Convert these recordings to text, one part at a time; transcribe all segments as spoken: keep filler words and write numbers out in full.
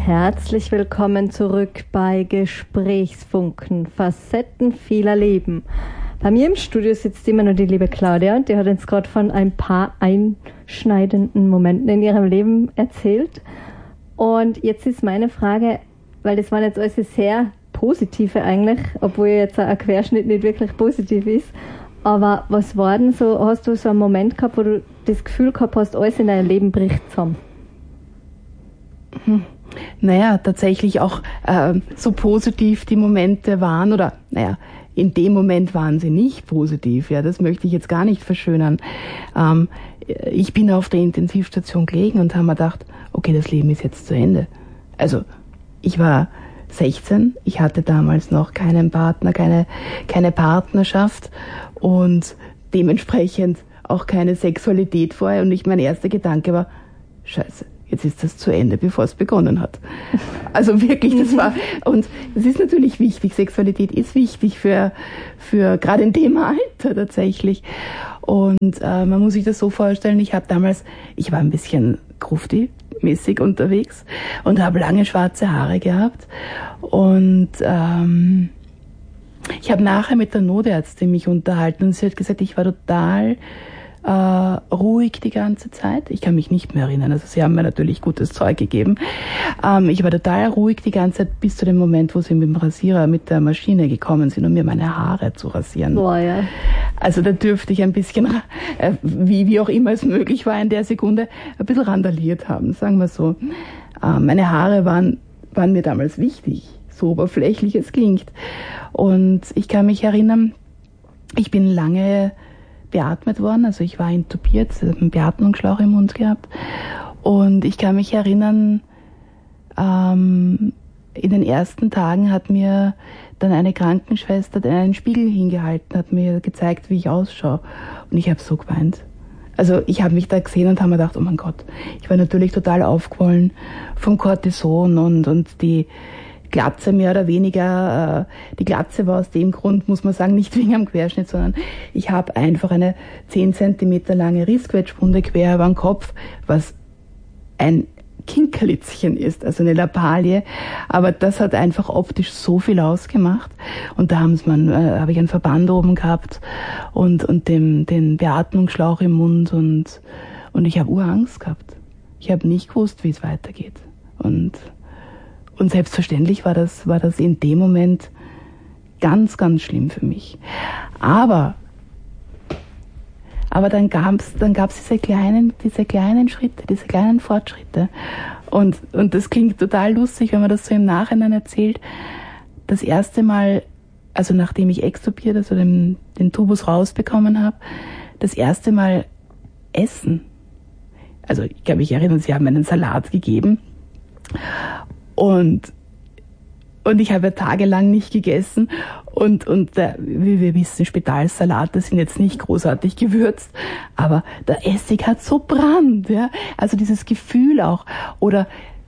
Herzlich willkommen zurück bei Gesprächsfunken, Facetten vieler Leben. Bei mir im Studio sitzt immer nur die liebe Claudia und die hat uns gerade von ein paar einschneidenden Momenten in ihrem Leben erzählt. Und jetzt ist meine Frage, weil das waren jetzt alles sehr positive eigentlich, obwohl jetzt ein Querschnitt nicht wirklich positiv ist. Aber was war denn so, hast du so einen Moment gehabt, wo du das Gefühl gehabt hast, alles in deinem Leben bricht zusammen? Hm. Naja, tatsächlich auch äh, so positiv die Momente waren, oder naja, in dem Moment waren sie nicht positiv, ja, das möchte ich jetzt gar nicht verschönern. Ähm, ich bin auf der Intensivstation gelegen und habe mir gedacht, okay, das Leben ist jetzt zu Ende. Also, ich war sechzehn, ich hatte damals noch keinen Partner, keine, keine Partnerschaft und dementsprechend auch keine Sexualität vorher, und nicht mein erster Gedanke war, Scheiße, jetzt ist das zu Ende, bevor es begonnen hat. Also wirklich, das war, und es ist natürlich wichtig, Sexualität ist wichtig für, für gerade in dem Alter tatsächlich. Und äh, man muss sich das so vorstellen, ich habe damals, ich war ein bisschen grufti-mäßig unterwegs und habe lange schwarze Haare gehabt. Und ähm, ich habe nachher mit der Notärztin mich unterhalten und sie hat gesagt, ich war total Uh, ruhig die ganze Zeit. Ich kann mich nicht mehr erinnern. Also sie haben mir natürlich gutes Zeug gegeben. Um, ich war total ruhig die ganze Zeit bis zu dem Moment, wo sie mit dem Rasierer, mit der Maschine gekommen sind, um mir meine Haare zu rasieren. Boah, ja. Also da dürfte ich ein bisschen, äh, wie, wie auch immer es möglich war in der Sekunde, ein bisschen randaliert haben, sagen wir so. Uh, meine Haare waren, waren mir damals wichtig, so oberflächlich es klingt. Und ich kann mich erinnern, ich bin lange beatmet worden, also ich war intubiert, einen Beatmungsschlauch im Mund gehabt, und ich kann mich erinnern, ähm, in den ersten Tagen hat mir dann eine Krankenschwester einen Spiegel hingehalten, hat mir gezeigt, wie ich ausschaue, und ich habe so geweint. Also ich habe mich da gesehen und habe mir gedacht, oh mein Gott, ich war natürlich total aufgequollen vom Cortison und, und die Glatze mehr oder weniger, die Glatze war aus dem Grund, muss man sagen, nicht wegen am Querschnitt, sondern ich habe einfach eine zehn Zentimeter lange Rissquetschwunde quer über den Kopf, was ein Kinkerlitzchen ist, also eine Lappalie, aber das hat einfach optisch so viel ausgemacht, und da haben's man, äh, habe ich einen Verband oben gehabt und, und dem, den Beatmungsschlauch im Mund, und, und ich habe Urangst gehabt. Ich habe nicht gewusst, wie es weitergeht, und Und selbstverständlich war das, war das in dem Moment ganz, ganz schlimm für mich. Aber, aber dann gab's, dann gab's diese kleinen, diese kleinen Schritte, diese kleinen Fortschritte. Und, und das klingt total lustig, wenn man das so im Nachhinein erzählt. Das erste Mal, also nachdem ich extubiert, also den, den Tubus rausbekommen habe, das erste Mal essen. Also ich kann mich erinnern, sie haben einen Salat gegeben. Und, und ich habe ja tagelang nicht gegessen, und, und äh, wie wir wissen, Spitalsalate sind jetzt nicht großartig gewürzt, aber der Essig hat so Brand, ja, also dieses Gefühl auch, oder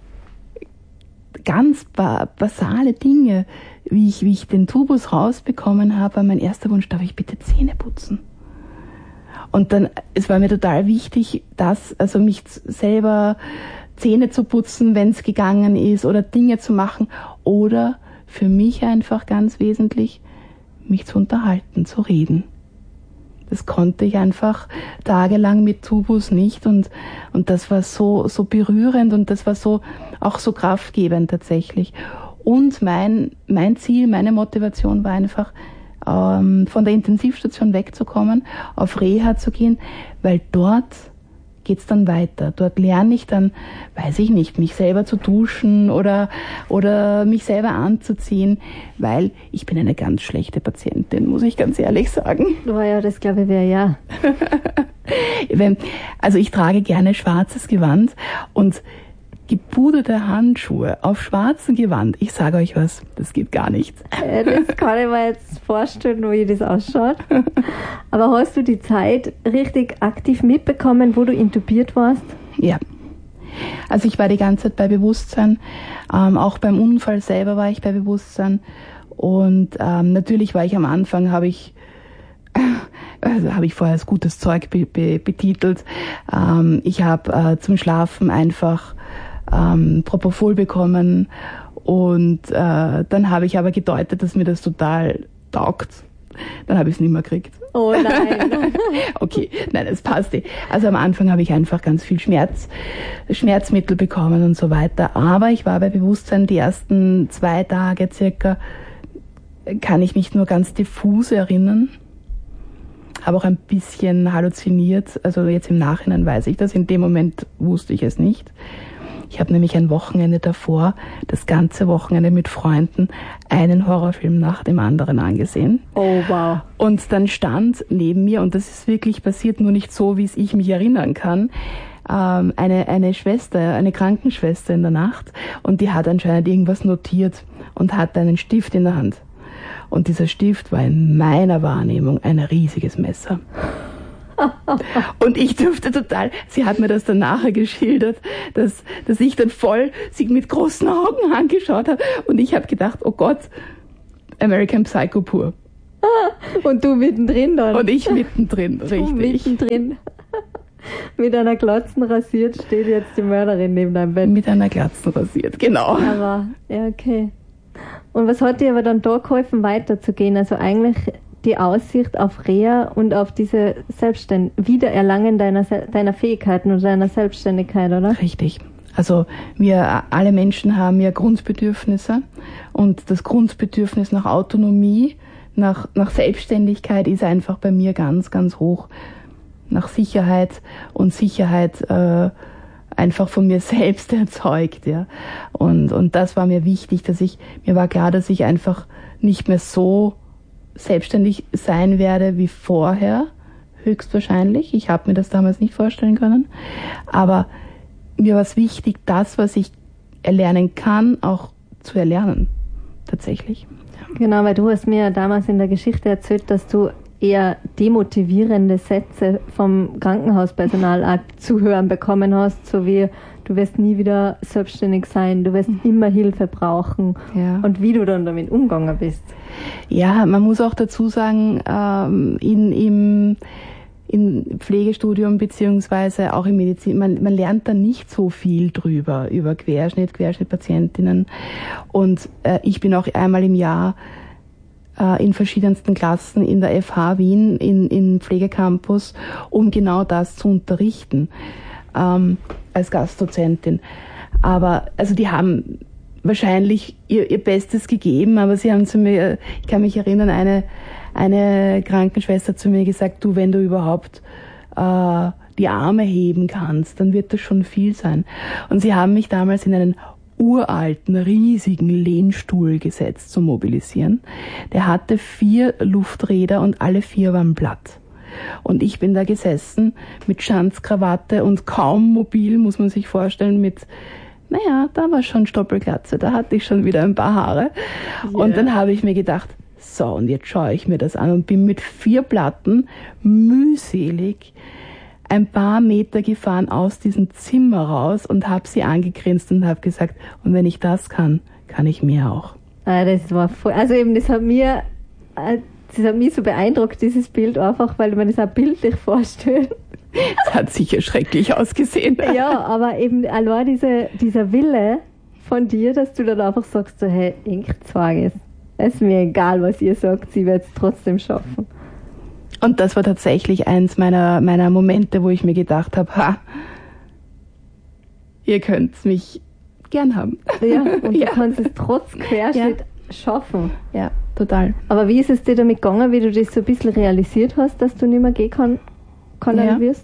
ganz ba- basale Dinge, wie ich, wie ich den Tubus rausbekommen habe, war mein erster Wunsch, darf ich bitte Zähne putzen? Und dann, es war mir total wichtig, dass, also mich selber Zähne zu putzen, wenn es gegangen ist, oder Dinge zu machen, oder für mich einfach ganz wesentlich, mich zu unterhalten, zu reden. Das konnte ich einfach tagelang mit Tubus nicht, und, und das war so, so berührend, und das war so, auch so kraftgebend tatsächlich. Und mein, mein Ziel, meine Motivation war einfach, ähm, von der Intensivstation wegzukommen, auf Reha zu gehen, weil dort geht's dann weiter. Dort lerne ich dann, weiß ich nicht, mich selber zu duschen oder, oder mich selber anzuziehen, weil ich bin eine ganz schlechte Patientin, muss ich ganz ehrlich sagen. Oh ja, das glaube ich wäre ja. Also ich trage gerne schwarzes Gewand und gepuderte Handschuhe auf schwarzem Gewand. Ich sage euch was, das geht gar nicht. Äh, das kann ich mir jetzt vorstellen, wie das ausschaut. Aber hast du die Zeit richtig aktiv mitbekommen, wo du intubiert warst? Ja. Also ich war die ganze Zeit bei Bewusstsein. Ähm, auch beim Unfall selber war ich bei Bewusstsein. Und ähm, natürlich war ich am Anfang, habe ich also habe ich vorher als gutes Zeug be- be- betitelt. Ähm, ich habe äh, zum Schlafen einfach ähm, Propofol bekommen und äh, dann habe ich aber gedeutet, dass mir das total taugt. Dann habe ich es nicht mehr gekriegt. Oh nein. Okay, nein, es passt eh. Also am Anfang habe ich einfach ganz viel Schmerz, Schmerzmittel bekommen und so weiter. Aber ich war bei Bewusstsein die ersten zwei Tage circa, kann ich mich nur ganz diffus erinnern. Habe auch ein bisschen halluziniert. Also jetzt im Nachhinein weiß ich das. In dem Moment wusste ich es nicht. Ich habe nämlich ein Wochenende davor, das ganze Wochenende mit Freunden, einen Horrorfilm nach dem anderen angesehen. Oh, wow. Und dann stand neben mir, und das ist wirklich passiert, nur nicht so, wie es ich mich erinnern kann, ähm, eine, eine Schwester, eine Krankenschwester in der Nacht, und die hat anscheinend irgendwas notiert und hatte einen Stift in der Hand. Und dieser Stift war in meiner Wahrnehmung ein riesiges Messer. Und ich durfte total, sie hat mir das dann nachher geschildert, dass, dass ich dann voll sie mit großen Augen angeschaut habe und ich habe gedacht, oh Gott, American Psycho pur. Und du mittendrin dann. Und ich mittendrin, du richtig. mittendrin. Mit einer Glatzen rasiert steht jetzt die Mörderin neben deinem Bett. Mit einer Glatzen rasiert, genau. Aber, ja, okay. Und was hat dir aber dann da geholfen, weiterzugehen? Also eigentlich die Aussicht auf Reha und auf diese Selbstständ- Wiedererlangen deiner, deiner Fähigkeiten und deiner Selbstständigkeit, oder? Richtig. Also wir alle Menschen haben ja Grundbedürfnisse und das Grundbedürfnis nach Autonomie, nach, nach Selbstständigkeit ist einfach bei mir ganz, ganz hoch. Nach Sicherheit und Sicherheit äh, einfach von mir selbst erzeugt, ja. Und, und das war mir wichtig, dass ich, mir war klar, dass ich einfach nicht mehr so selbstständig sein werde wie vorher, höchstwahrscheinlich. Ich habe mir das damals nicht vorstellen können. Aber mir war es wichtig, das, was ich erlernen kann, auch zu erlernen. Tatsächlich. Ja. Genau, weil du hast mir ja damals in der Geschichte erzählt, dass du eher demotivierende Sätze vom Krankenhauspersonal zu hören bekommen hast, so wie du wirst nie wieder selbstständig sein, du wirst immer Hilfe brauchen, ja. Und wie du dann damit umgegangen bist. Ja, man muss auch dazu sagen, ähm, in, im, im Pflegestudium beziehungsweise auch in Medizin, man, man lernt da nicht so viel drüber, über Querschnitt, Querschnittpatientinnen. Und äh, ich bin auch einmal im Jahr äh, in verschiedensten Klassen in der F H Wien, in, in Pflegecampus, um genau das zu unterrichten. Ähm, als Gastdozentin. Aber, also die haben wahrscheinlich ihr, ihr Bestes gegeben, aber sie haben zu mir, ich kann mich erinnern, eine, eine Krankenschwester zu mir gesagt, du, wenn du überhaupt äh, die Arme heben kannst, dann wird das schon viel sein. Und sie haben mich damals in einen uralten, riesigen Lehnstuhl gesetzt zum Mobilisieren. Der hatte vier Lufträder und alle vier waren platt. Und ich bin da gesessen mit Schanzkrawatte und kaum mobil, muss man sich vorstellen, mit, naja, da war schon Stoppelglatze, da hatte ich schon wieder ein paar Haare. Yeah. Und dann habe ich mir gedacht, so, und jetzt schaue ich mir das an und bin mit vier Platten mühselig ein paar Meter gefahren aus diesem Zimmer raus und habe sie angegrinst und habe gesagt, und wenn ich das kann, kann ich mehr auch. Ah, das war voll, also eben, das hat mir... Äh, Das hat mich so beeindruckt, dieses Bild, einfach, weil man das auch bildlich vorstellt. Es hat sicher schrecklich ausgesehen. Ja, aber eben allein diese, dieser Wille von dir, dass du dann einfach sagst, so, hey, Inkzwages, es ist mir egal, was ihr sagt, sie wird es trotzdem schaffen. Und das war tatsächlich eins meiner, meiner Momente, wo ich mir gedacht habe, ha, ihr könnt mich gern haben. Ja, und ja. Du kannst es trotz Querschnitt ja. schaffen. Ja, total. Aber wie ist es dir damit gegangen, wie du das so ein bisschen realisiert hast, dass du nicht mehr gehen kann, können ja. wirst?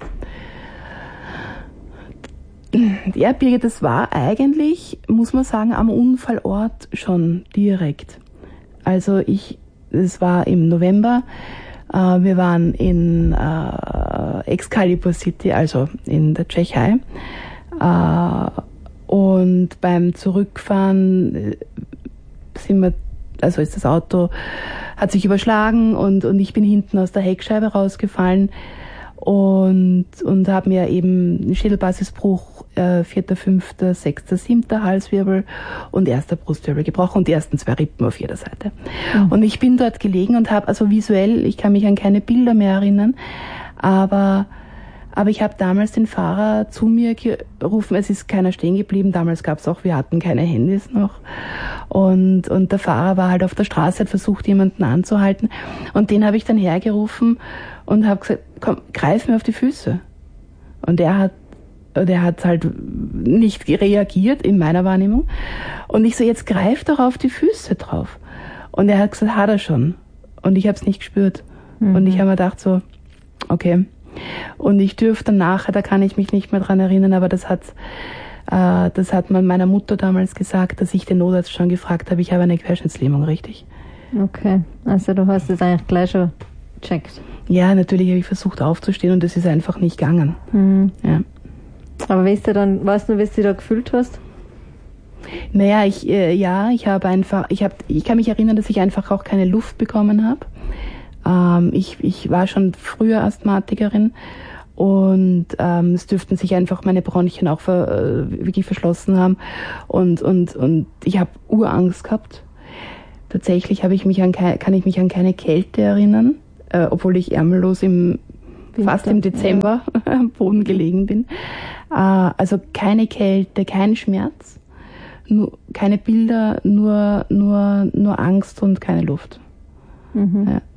Ja, Birgit, das war eigentlich, muss man sagen, am Unfallort schon direkt. Also ich, es war im November, äh, wir waren in äh, Excalibur City, also in der Tschechei. Äh, und beim Zurückfahren sind wir, also ist das Auto, hat sich überschlagen und, und ich bin hinten aus der Heckscheibe rausgefallen und, und habe mir eben einen Schädelbasisbruch, äh, vierter, fünfter, sechster, siebter Halswirbel und erster Brustwirbel gebrochen und die ersten zwei Rippen auf jeder Seite. Mhm. Und ich bin dort gelegen und habe, also visuell, ich kann mich an keine Bilder mehr erinnern, aber Aber ich habe damals den Fahrer zu mir gerufen, es ist keiner stehen geblieben, damals gab es auch, wir hatten keine Handys noch. Und, und der Fahrer war halt auf der Straße, hat versucht, jemanden anzuhalten. Und den habe ich dann hergerufen und habe gesagt, komm, greif mir auf die Füße. Und er hat Der hat halt nicht reagiert in meiner Wahrnehmung. Und ich so, jetzt greif doch auf die Füße drauf. Und er hat gesagt, hat er schon. Und ich habe es nicht gespürt. Mhm. Und ich habe mir gedacht so, okay. Und ich dürfte nachher, da kann ich mich nicht mehr dran erinnern, aber das hat, äh, das hat man meiner Mutter damals gesagt, dass ich den Notarzt schon gefragt habe, ich habe eine Querschnittslähmung, richtig? Okay, also du hast es eigentlich gleich schon gecheckt. Ja, natürlich habe ich versucht aufzustehen und das ist einfach nicht gegangen. Mhm. Ja. Aber weißt du dann, weißt du, wie du dich da gefühlt hast? Naja, ich, äh, ja, ich habe einfach, ich habe, ich kann mich erinnern, dass ich einfach auch keine Luft bekommen habe. Ähm, ich, ich war schon früher Asthmatikerin und ähm, es dürften sich einfach meine Bronchien auch ver, äh, wirklich verschlossen haben und, und, und ich habe Urangst gehabt. Tatsächlich habe ich mich an, kann ich mich an keine Kälte erinnern, äh, obwohl ich ärmellos im Winter, fast im Dezember ja. am Boden gelegen bin. Äh, also keine Kälte, kein Schmerz, nur, keine Bilder, nur, nur, nur Angst und keine Luft. Mhm. Ja.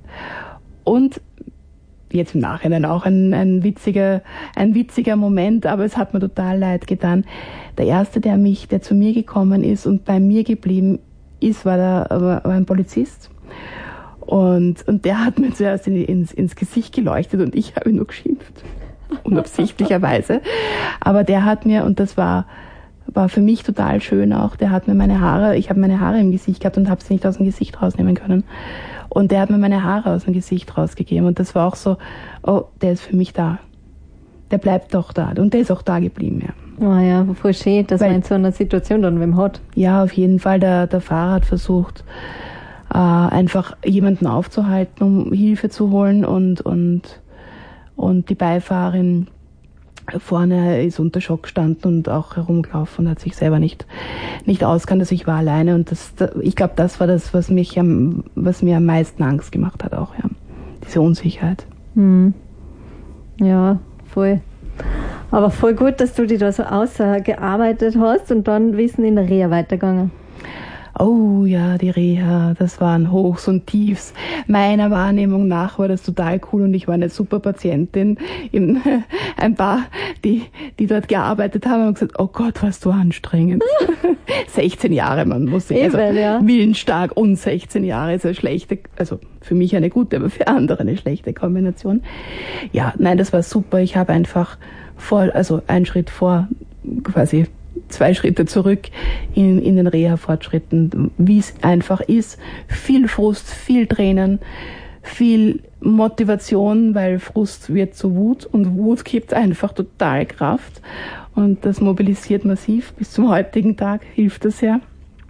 Und jetzt im Nachhinein auch ein, ein, witziger, ein witziger Moment, aber es hat mir total leid getan. Der erste, der mich, der zu mir gekommen ist und bei mir geblieben ist, war, der, war ein Polizist. Und, und der hat mir zuerst in, ins, ins Gesicht geleuchtet und ich habe nur geschimpft. Unabsichtlicherweise. Aber der hat mir, und das war, war für mich total schön auch, der hat mir meine Haare, ich habe meine Haare im Gesicht gehabt und habe sie nicht aus dem Gesicht rausnehmen können. Und der hat mir meine Haare aus dem Gesicht rausgegeben. Und das war auch so, oh, der ist für mich da. Der bleibt doch da. Und der ist auch da geblieben, ja. Oh ja, voll schön, dass Weil, man in so einer Situation dann wem hat. Ja, auf jeden Fall. Der, der Fahrer hat versucht, äh, einfach jemanden aufzuhalten, um Hilfe zu holen. Und, und, und die Beifahrerin vorne ist unter Schock gestanden und auch herumgelaufen und hat sich selber nicht, nicht auskannt. Also ich war alleine und das, ich glaube, das war das, was mich am, was mir am meisten Angst gemacht hat auch, ja. Diese Unsicherheit. Hm. Ja, voll. Aber voll gut, dass du dich da so ausgearbeitet hast und dann wissen in der Reha weitergegangen. Oh ja, die Reha, das waren Hochs und Tiefs. Meiner Wahrnehmung nach war das total cool und ich war eine super Patientin. Ein paar, die, die dort gearbeitet haben, haben gesagt, oh Gott, was so anstrengend. sechzehn Jahre, man muss sagen, also Eben, ja. willensstark und sechzehn Jahre ist eine schlechte, also für mich eine gute, aber für andere eine schlechte Kombination. Ja, nein, das war super. Ich habe einfach voll, also einen Schritt vor, quasi zwei Schritte zurück in, in den Reha-Fortschritten, wie es einfach ist. Viel Frust, viel Tränen, viel Motivation, weil Frust wird zu Wut und Wut gibt einfach total Kraft und das mobilisiert massiv. Bis zum heutigen Tag hilft das ja.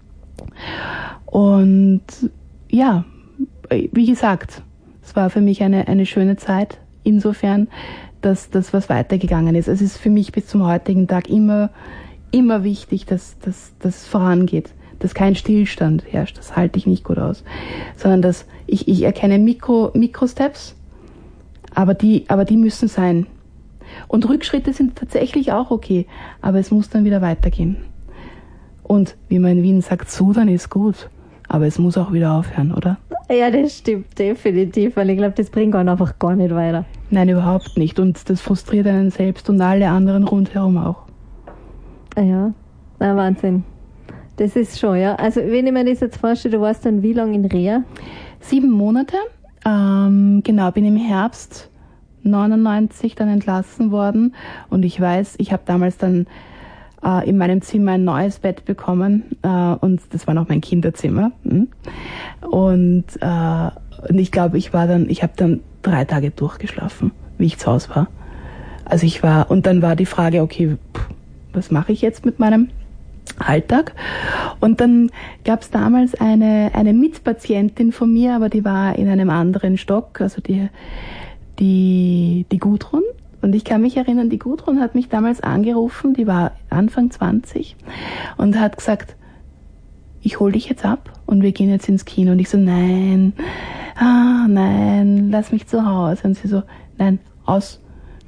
Und ja, wie gesagt, es war für mich eine, eine schöne Zeit, insofern, dass das was weitergegangen ist. Es ist für mich bis zum heutigen Tag immer immer wichtig, dass das vorangeht, dass kein Stillstand herrscht. Das halte ich nicht gut aus. Sondern dass ich, ich erkenne Mikro, Mikrosteps, aber die, aber die müssen sein. Und Rückschritte sind tatsächlich auch okay, aber es muss dann wieder weitergehen. Und wie man in Wien sagt, sudern ist gut, aber es muss auch wieder aufhören, oder? Ja, das stimmt definitiv, weil ich glaube, das bringt einen einfach gar nicht weiter. Nein, überhaupt nicht. Und das frustriert einen selbst und alle anderen rundherum auch. Ja, na Wahnsinn. Das ist schon, ja. Also wenn ich mir das jetzt vorstelle, du warst dann wie lange in Reha? Sieben Monate. Ähm, genau, bin im Herbst neunundneunzig dann entlassen worden. Und ich weiß, ich habe damals dann äh, in meinem Zimmer ein neues Bett bekommen. Äh, und das war noch mein Kinderzimmer. Mhm. Und, äh, und ich glaube, ich war dann, ich habe dann drei Tage durchgeschlafen, wie ich zu Hause war. Also ich war, und dann war die Frage, okay, pff, was mache ich jetzt mit meinem Alltag? Und dann gab es damals eine, eine Mitpatientin von mir, aber die war in einem anderen Stock, also die, die, die Gudrun. Und ich kann mich erinnern, die Gudrun hat mich damals angerufen, die war Anfang zwanzig und hat gesagt, ich hol dich jetzt ab und wir gehen jetzt ins Kino. Und ich so, nein, ah, nein, lass mich zu Hause. Und sie so, nein, aus.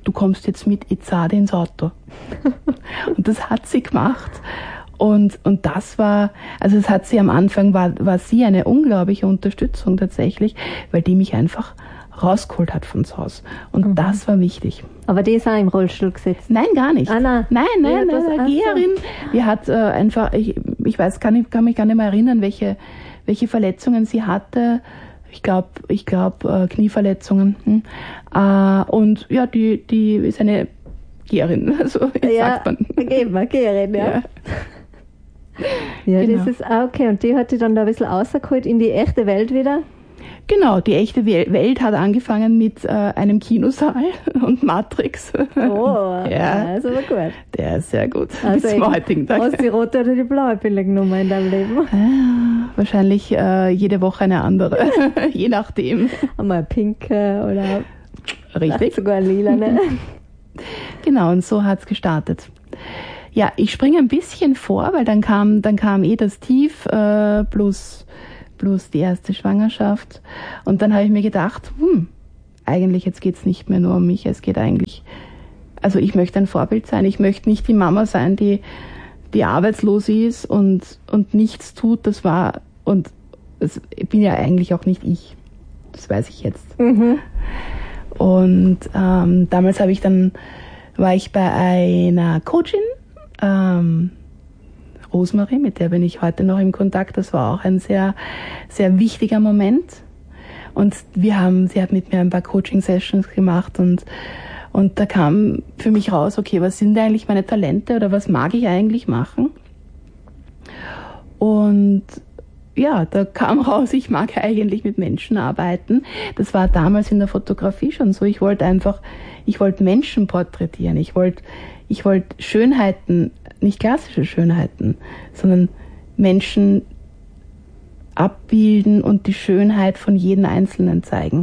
du kommst jetzt mit Izade ins Auto. Und das hat sie gemacht. Und, und das war, also es hat sie am Anfang, war, war sie eine unglaubliche Unterstützung tatsächlich, weil die mich einfach rausgeholt hat von zu Hause. Und mhm. das war wichtig. Aber die ist auch im Rollstuhl gesetzt? Nein, gar nicht. Ah, nein, nein, nein, ja, nein, eine Geherin. Die hat äh, einfach, ich, ich weiß, kann, ich kann mich gar nicht mehr erinnern, welche, welche Verletzungen sie hatte. Ich glaube, ich glaube äh, Knieverletzungen. Hm. Äh, und ja, die, die ist eine Geherin, so ja, sagt man. Geben wir, Geherin, ja. Ja, ja genau. Das ist auch okay. Und die hat die dann da ein bisschen rausgeholt in die echte Welt wieder? Genau, die echte Welt hat angefangen mit äh, einem Kinosaal und Matrix. Oh, ja, also war gut. Der ist sehr gut. Also bis zum heutigen Tag. Hast du die rote oder die blaue Pille genommen in deinem Leben? Ah, wahrscheinlich äh, jede Woche eine andere, je nachdem. Einmal pinke oder richtig. sogar lila, ne? Genau, und so hat es gestartet. Ja, ich springe ein bisschen vor, weil dann kam, dann kam eh das Tief äh, plus... plus die erste Schwangerschaft. Und dann habe ich mir gedacht, hm, eigentlich jetzt geht es nicht mehr nur um mich, es geht eigentlich, also ich möchte ein Vorbild sein, ich möchte nicht die Mama sein, die, die arbeitslos ist und, und nichts tut, das war, und das bin ja eigentlich auch nicht ich, das weiß ich jetzt. Mhm. Und ähm, damals habe ich dann, war ich bei einer Coachin, ähm, Rosemarie, mit der bin ich heute noch im Kontakt. Das war auch ein sehr, sehr wichtiger Moment. Und wir haben, sie hat mit mir ein paar Coaching-Sessions gemacht und, und da kam für mich raus, okay, was sind eigentlich meine Talente oder was mag ich eigentlich machen? Und ja, da kam raus, ich mag eigentlich mit Menschen arbeiten. Das war damals in der Fotografie schon so. Ich wollte einfach, ich wollte Menschen porträtieren. Ich wollte, ich wollte Schönheiten, nicht klassische Schönheiten, sondern Menschen abbilden und die Schönheit von jedem Einzelnen zeigen.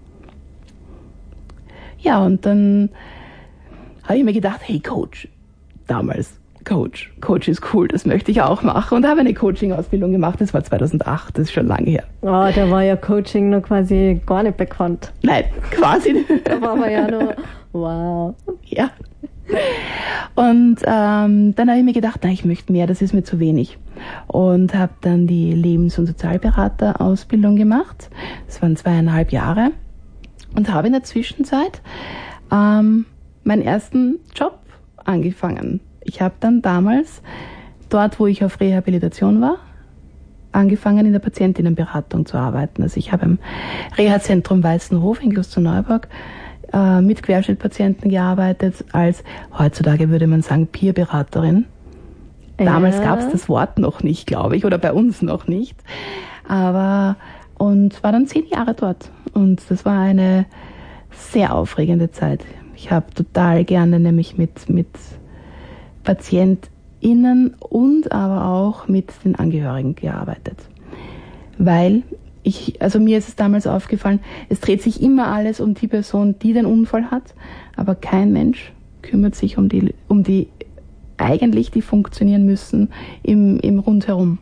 Ja, und dann habe ich mir gedacht, hey Coach, damals Coach, Coach ist cool, das möchte ich auch machen, und habe eine Coaching-Ausbildung gemacht, das war zweitausendacht, das ist schon lange her. Oh, da war ja Coaching noch quasi gar nicht bekannt. Nein, quasi nicht. Da war man ja noch, wow. Ja. Und ähm, dann habe ich mir gedacht, na, ich möchte mehr, das ist mir zu wenig. Und habe dann die Lebens- und Sozialberater-Ausbildung gemacht. Das waren zweieinhalb Jahre. Und habe in der Zwischenzeit ähm, meinen ersten Job angefangen. Ich habe dann damals, dort wo ich auf Rehabilitation war, angefangen in der Patientinnenberatung zu arbeiten. Also ich habe im Reha-Zentrum Weißenhof in Klosterneuburg äh, mit Querschnittpatienten gearbeitet, als, heutzutage würde man sagen, Peerberaterin. Damals ja. gab es das Wort noch nicht, glaube ich, oder bei uns noch nicht. Aber, und war dann zehn Jahre dort. Und das war eine sehr aufregende Zeit. Ich habe total gerne nämlich mit, mit PatientInnen und aber auch mit den Angehörigen gearbeitet. Weil ich, also mir ist es damals aufgefallen, es dreht sich immer alles um die Person, die den Unfall hat, aber kein Mensch kümmert sich um die, um die eigentlich, die funktionieren müssen im, im Rundherum.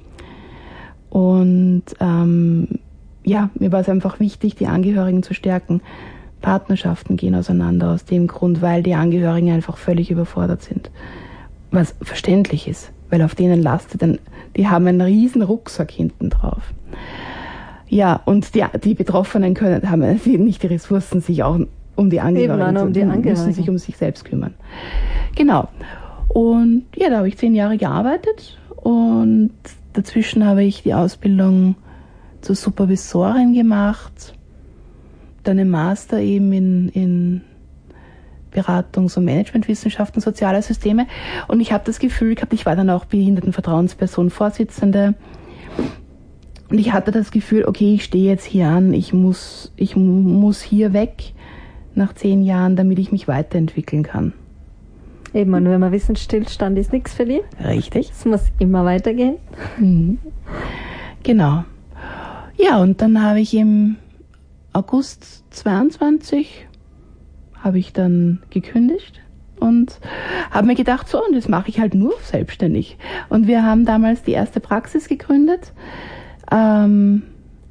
Und ähm, ja, mir war es einfach wichtig, die Angehörigen zu stärken. Partnerschaften gehen auseinander aus dem Grund, weil die Angehörigen einfach völlig überfordert sind. Was verständlich ist, weil auf denen lastet ein, die haben einen riesen Rucksack hinten drauf. Ja, und die, die Betroffenen können, haben nicht die Ressourcen, sich auch um die Angehörigen zu um die Angehörigen. müssen sich um sich selbst kümmern. Genau. Und ja, da habe ich zehn Jahre gearbeitet und dazwischen habe ich die Ausbildung zur Supervisorin gemacht, dann einen Master eben in, in Beratungs- und Managementwissenschaften, soziale Systeme. Und ich habe das Gefühl gehabt, ich war dann auch Behindertenvertrauensperson Vorsitzende. Und ich hatte das Gefühl, okay, ich stehe jetzt hier an, ich muss, ich muss hier weg nach zehn Jahren, damit ich mich weiterentwickeln kann. Eben, und wenn wir wissen, Stillstand ist nichts für die. Richtig. Es muss immer weitergehen. Mhm. Genau. Ja, und dann habe ich im August zweiundzwanzig habe ich dann gekündigt und habe mir gedacht, so, und das mache ich halt nur selbstständig. Und wir haben damals die erste Praxis gegründet. Ähm,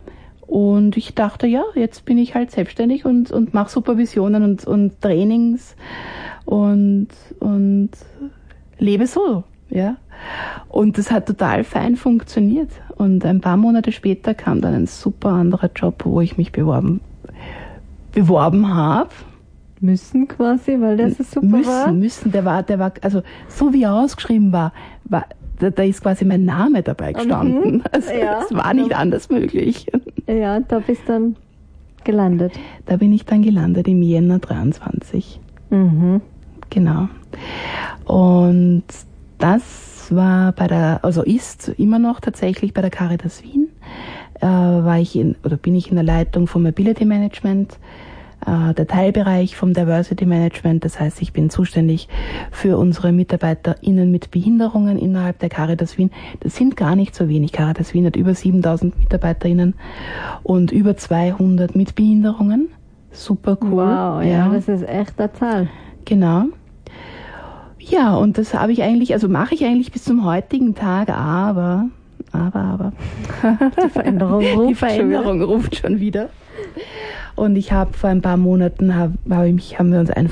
Und ich dachte, ja, jetzt bin ich halt selbstständig und, und mache Supervisionen und, und Trainings und, und lebe so, ja. Und das hat total fein funktioniert. Und ein paar Monate später kam dann ein super anderer Job, wo ich mich beworben, beworben habe. Müssen quasi, weil der so super müssen, war? Müssen, der war, der war, also so wie er ausgeschrieben war, war da, da ist quasi mein Name dabei gestanden. Mhm. Also ja. es war nicht anders möglich. Ja, da bist du dann gelandet. Da bin ich dann gelandet im Jänner dreiundzwanzig. Mhm. Genau. Und das war bei der, also ist immer noch tatsächlich bei der Caritas Wien, äh, war ich in, oder bin ich in der Leitung vom Mobility Management, äh, der Teilbereich vom Diversity Management. Das heißt, ich bin zuständig für unsere MitarbeiterInnen mit Behinderungen innerhalb der Caritas Wien. Das sind gar nicht so wenig. Caritas Wien hat über siebentausend MitarbeiterInnen und über zweihundert mit Behinderungen. Super cool. Wow, ja, ja, das ist echt eine Zahl. Genau. Ja, und das habe ich eigentlich, also mache ich eigentlich bis zum heutigen Tag, aber, aber, aber. Die Veränderung ruft, Die Veränderung schon, ruft schon wieder. Und ich habe vor ein paar Monaten, hab, hab ich, haben wir uns einfach